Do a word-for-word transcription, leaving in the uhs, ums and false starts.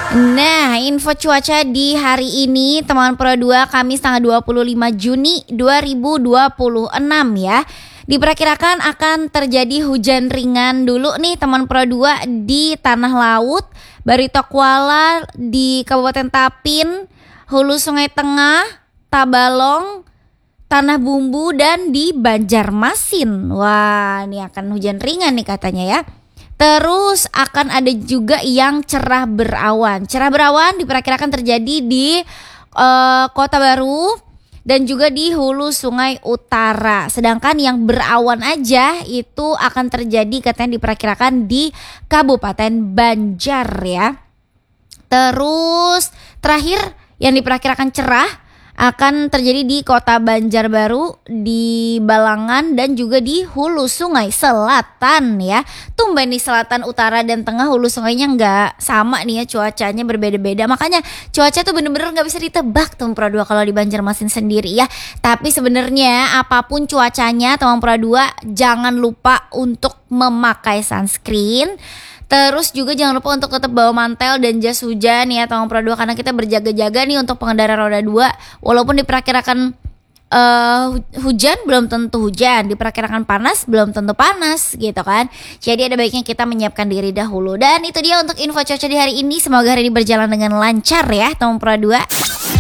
Nah, info cuaca di hari ini teman Pro dua Kamis tanggal dua puluh lima Juni dua ribu dua puluh enam ya. Diperkirakan akan terjadi hujan ringan dulu nih teman Pro dua di Tanah Laut, Barito Kuala, di Kabupaten Tapin, Hulu Sungai Tengah, Tabalong, Tanah Bumbu, dan di Banjarmasin. Wah, ini akan hujan ringan nih katanya ya. Terus akan ada juga yang cerah berawan. Cerah berawan diperkirakan terjadi di uh, Kota Baru dan juga di Hulu Sungai Utara. Sedangkan yang berawan aja itu akan terjadi katanya diperkirakan di Kabupaten Banjar ya. Terus terakhir yang diperkirakan cerah akan terjadi di Kota Banjarbaru, di Balangan, dan juga di Hulu Sungai Selatan ya. Tumben di selatan, utara, dan tengah hulu sungainya nggak sama nih ya, cuacanya berbeda-beda. Makanya cuaca tuh bener-bener nggak bisa ditebak teman Pro dua kalau di Banjarmasin sendiri ya. Tapi sebenarnya apapun cuacanya teman Pro dua jangan lupa untuk memakai sunscreen. Terus juga jangan lupa untuk tetap bawa mantel dan jas hujan ya teman Pro dua, karena kita berjaga-jaga nih untuk pengendara roda dua. Walaupun diperkirakan uh, hujan belum tentu hujan, diperkirakan panas belum tentu panas gitu kan. Jadi ada baiknya kita menyiapkan diri dahulu. Dan itu dia untuk info cuaca di hari ini. Semoga hari ini berjalan dengan lancar ya teman Pro dua.